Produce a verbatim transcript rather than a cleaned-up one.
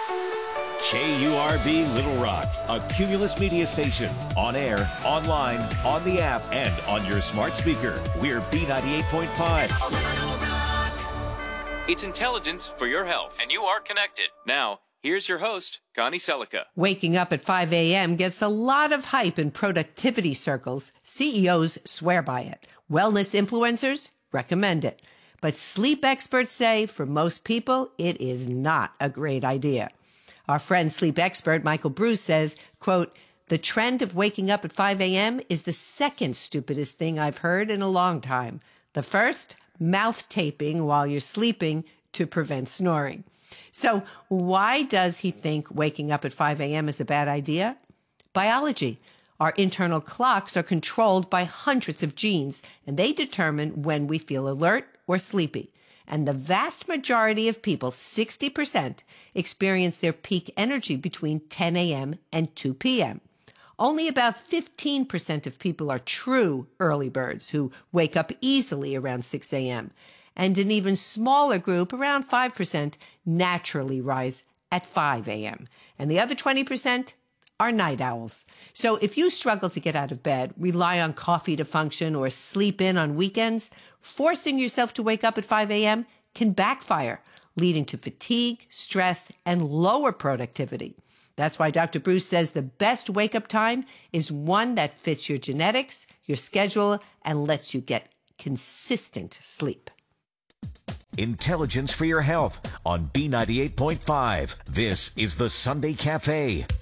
K U R B Little Rock, a Cumulus media station. On air, online, on the app, and on your smart speaker. We're B ninety-eight point five. It's intelligence for your health, and you are connected. Now, here's your host, Connie Selica. Waking up at five a.m. gets a lot of hype in productivity circles. C E Os swear by it. Wellness influencers recommend it. But sleep experts say for most people, it is not a great idea. Our friend sleep expert Michael Bruce says, quote, "The trend of waking up at five a.m. is the second stupidest thing I've heard in a long time. The first, mouth taping while you're sleeping to prevent snoring." So why does he think waking up at five a.m. is a bad idea? Biology. Our internal clocks are controlled by hundreds of genes, and they determine when we feel alert or sleepy. And the vast majority of people, sixty percent, experience their peak energy between ten a.m. and two p.m. Only about fifteen percent of people are true early birds who wake up easily around six a.m. And an even smaller group, around five percent, naturally rise at five a.m. And the other twenty percent are night owls. So if you struggle to get out of bed, rely on coffee to function, or sleep in on weekends, forcing yourself to wake up at five a.m. can backfire, leading to fatigue, stress, and lower productivity. That's why Doctor Bruce says the best wake-up time is one that fits your genetics, your schedule, and lets you get consistent sleep. Intelligence for your health on B ninety-eight point five. This is the Sunday Cafe.